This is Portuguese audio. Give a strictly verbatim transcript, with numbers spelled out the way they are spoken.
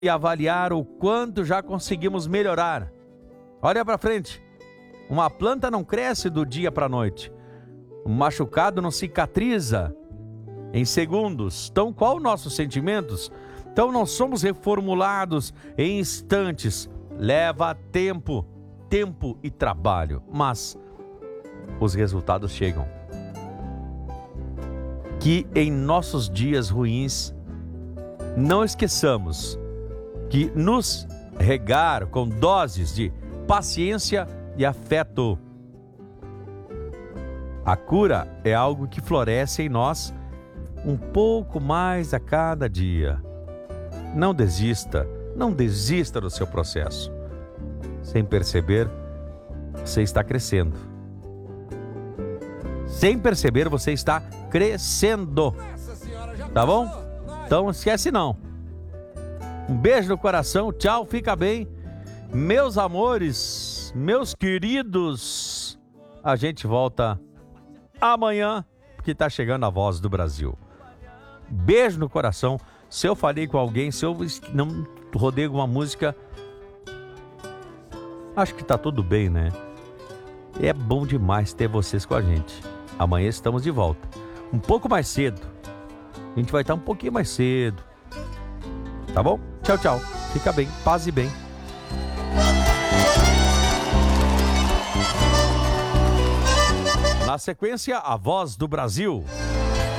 e avaliar o quanto já conseguimos melhorar. Olha para frente. Uma planta não cresce do dia para a noite. Um machucado não cicatriza em segundos. Então, qual nossos sentimentos? Então, não somos reformulados em instantes. Leva tempo, tempo e trabalho. Mas os resultados chegam. Que em nossos dias ruins, não esqueçamos que nos regar com doses de paciência e afeto. A cura é algo que floresce em nós um pouco mais a cada dia. Não desista, não desista do seu processo. Sem perceber, você está crescendo. Sem perceber, você está crescendo. Tá bom? Então não esquece não. Um beijo no coração, tchau, fica bem. Meus amores, meus queridos, a gente volta amanhã, porque tá chegando a Voz do Brasil. Beijo no coração. Se eu falei com alguém, se eu não rodei alguma música, acho que tá tudo bem, né? É bom demais ter vocês com a gente. Amanhã estamos de volta. Um pouco mais cedo. A gente vai estar um pouquinho mais cedo. Tá bom? Tchau, tchau. Fica bem. Paz e bem. Na sequência, a Voz do Brasil.